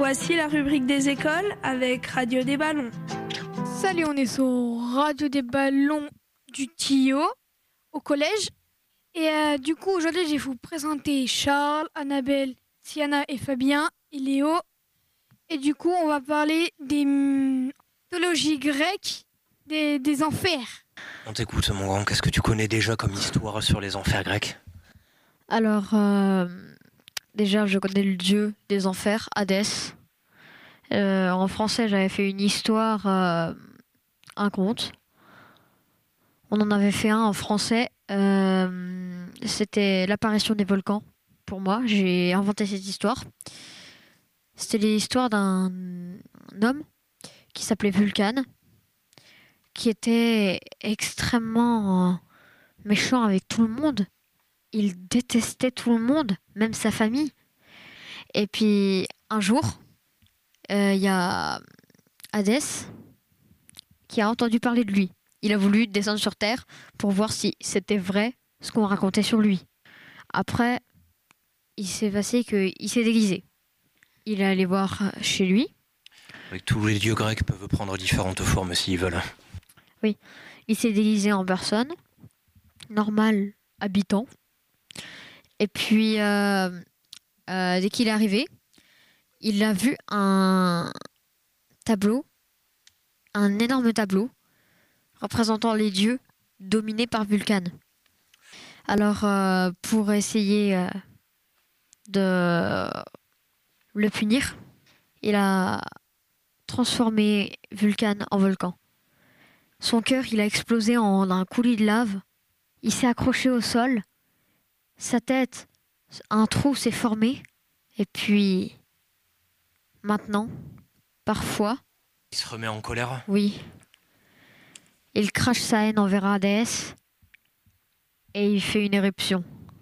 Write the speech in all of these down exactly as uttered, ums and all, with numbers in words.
Voici la rubrique des écoles avec Radio des Ballons. Salut, on est sur Radio des Ballons du Tillot, au collège. Et euh, du coup, aujourd'hui, je vais vous présenter Charles, Annabelle, Siana et Fabien et Léo. Et du coup, on va parler des mythologies grecques, des, des enfers. On t'écoute, mon grand. Qu'est-ce que tu connais déjà comme histoire sur les enfers grecs ? Alors, euh, déjà, je connais le dieu des enfers, Hadès. Euh, en français, j'avais fait une histoire, euh, un conte. On en avait fait un en français. Euh, c'était l'apparition des volcans. Pour moi, j'ai inventé cette histoire. C'était l'histoire d'un homme qui s'appelait Vulcane, qui était extrêmement méchant avec tout le monde. Il détestait tout le monde, même sa famille. Et puis, un jour, il euh, y a Hadès qui a entendu parler de lui. Il a voulu descendre sur Terre pour voir si c'était vrai ce qu'on racontait sur lui. Après, il s'est passé qu'il s'est déguisé. Il est allé voir chez lui. Oui, tous les dieux grecs peuvent prendre différentes formes s'ils veulent. Oui, il s'est déguisé en personne, normal, habitant. Et puis, euh, euh, dès qu'il est arrivé, il a vu un tableau, un énorme tableau, représentant les dieux dominés par Vulcane. Alors, euh, pour essayer euh, de le punir, il a transformé Vulcane en volcan. Son cœur, il a explosé en un coulis de lave. Il s'est accroché au sol. Sa tête, un trou s'est formé. Et puis, maintenant, parfois... Il se remet en colère ? Oui. Il crache sa haine envers Hadès. Et il fait une éruption.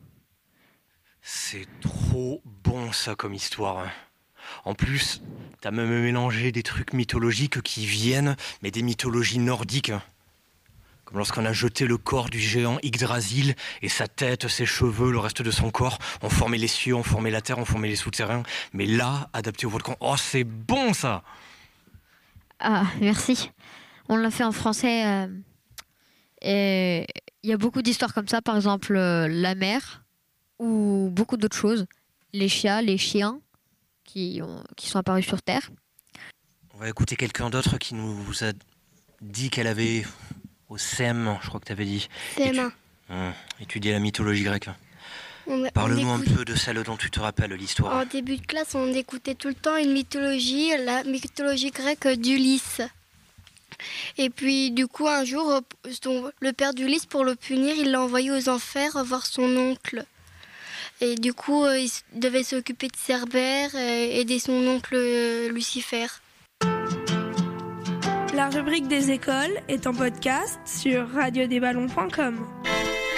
C'est trop bon ça comme histoire. En plus, t'as même mélangé des trucs mythologiques qui viennent, mais des mythologies nordiques. Comme lorsqu'on a jeté le corps du géant Yggdrasil, et sa tête, ses cheveux, le reste de son corps, ont formé les cieux, ont formé la terre, ont formé les souterrains. Mais là, adapté au volcan, oh c'est bon ça! Ah, merci. On l'a fait en français. Euh, et il y a beaucoup d'histoires comme ça, par exemple euh, la mer, ou beaucoup d'autres choses. Les chiens, les chiens, qui, ont, qui sont apparus sur Terre. On va écouter quelqu'un d'autre qui nous a dit qu'elle avait... Au C M, je crois que tu avais dit. C M un. Étu... Hum, étudier la mythologie grecque. On, Parle-nous on écoute... un peu de celle dont tu te rappelles l'histoire. En début de classe, on écoutait tout le temps une mythologie, la mythologie grecque d'Ulysse. Et puis, du coup, un jour, son, le père d'Ulysse, pour le punir, il l'a envoyé aux enfers voir son oncle. Et du coup, il devait s'occuper de Cerbère et aider son oncle Lucifer. La rubrique des écoles est en podcast sur radio des ballons point com.